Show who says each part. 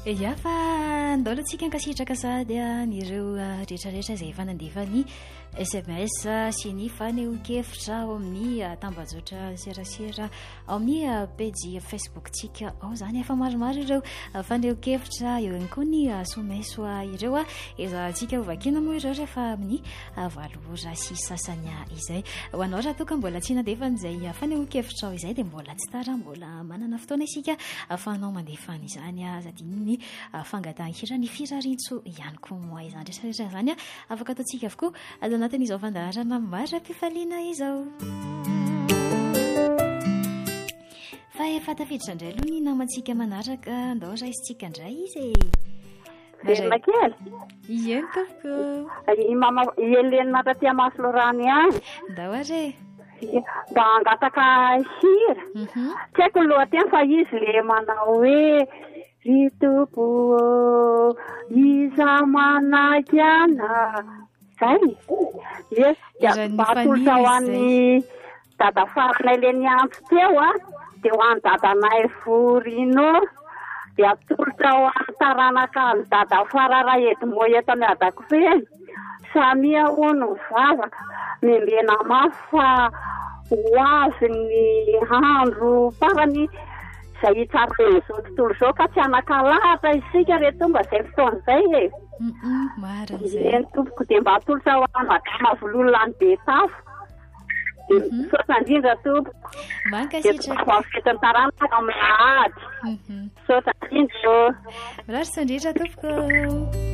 Speaker 1: ia fa ndaola antsika ankasitraka sady nireo rehetrarehetra izay efa nandefa ny SMS sy ny fanehoan-kevitra ao amin'ny tambazotra serasera ao amin'ny page Facebook-tsika ao zany efa maromaro ireo fanehoan-kevitra eo ihany koa ny someso ireo ezatsika hovakina moa ireo rehefa amin'ny valora sy sasany izay ho anao raha toka mbola tsy nadefa n'izay fanehoan-kevitra ao izay dia mbola tsy tara mbola manana fotoana isika ahafahanao mandefa n'izany zadininy fangatahira ny firarintso ihany koa moa izany rehetrarehetra zany afaka ataontsika avokoa azo anatin'izao fandaharana mara-pifaliana izao fa efa tafiditra indray aloha ny namantsika manaraka ndao raisintsika indray izy
Speaker 2: Verina kely.
Speaker 1: Ien tompoko.
Speaker 2: Mama Helena taty Masolorany any.
Speaker 1: Ndao are.
Speaker 2: Mba angataka hira. Tsy haiko lohateny fa izy le manao hoe ry tompo iza manakiana. Zay. Yes, batolotra ho an'ny dada farinay Leny Antso teo dia ho an'ny dadanay Vorino. Dia atolotra ho an'ny taranaka ny dada farara Edmo eto any Adakofe. Samia hono vavaka membena mafy fa ho avy ny andro farany izay tsara izao tontolo izao ka tsy anakalahatra isika reto mba izay fotoana izay e.
Speaker 1: Marina izay.
Speaker 2: Ny tompoko dia mba atolotra ho an'ny madama Volonilany Betafo. Sota indrindra tompoko.
Speaker 1: Mankasitraka.
Speaker 2: Dia fetiny taranaka amin'ny ady. Sota indrindra.
Speaker 1: Rarsa indrindra tompoko.